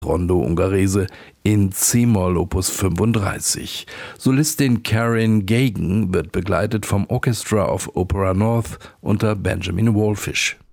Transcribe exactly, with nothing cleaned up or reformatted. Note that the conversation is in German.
Rondo Ungherese in C-Moll Opus fünfunddreißig. Solistin Karen Gagan wird begleitet vom Orchestra of Opera North unter Benjamin Wallfisch.